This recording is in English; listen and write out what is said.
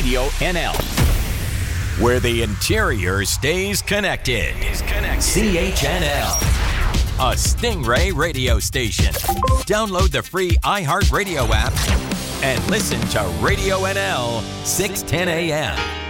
Radio NL, where the interior stays connected. CHNL, a Stingray radio station. Download the free iHeartRadio app and listen to Radio NL 610 AM.